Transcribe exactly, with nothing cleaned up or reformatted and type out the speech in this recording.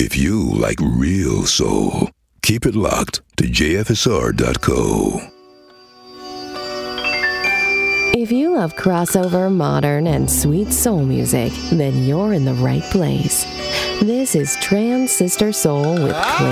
If you like real soul, keep it locked to J F S R dot co. If you love crossover, modern, and sweet soul music, then you're in the right place. This is Trans Sister Soul with Clay